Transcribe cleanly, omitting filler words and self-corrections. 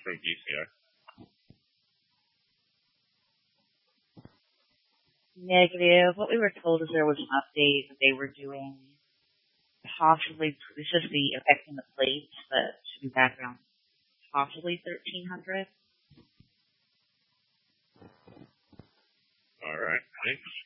from VCR. Negative. What we were told is there was an update that they were doing, possibly, this is the affecting the plates, but should be back around possibly 1300. All right, thanks.